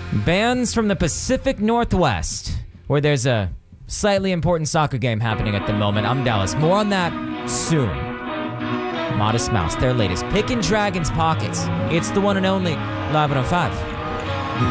Bands from the Pacific Northwest, where there's a slightly important soccer game happening at the moment. I'm Dallas. More on that soon. Modest Mouse, their latest Pickin' Dragon's Pockets. It's the one and only Live 105.